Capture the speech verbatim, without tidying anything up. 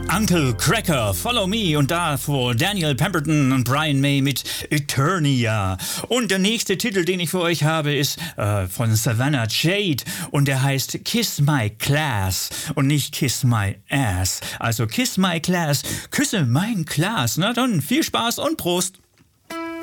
Uncle Cracker, Follow Me und davor Daniel Pemberton und Brian May mit Eternia. Und der nächste Titel, den ich für euch habe, ist äh, von Savannah Jade und der heißt Kiss My Class und nicht Kiss My Ass. Also Kiss My Class, küsse mein Glas. Na dann, viel Spaß und Prost!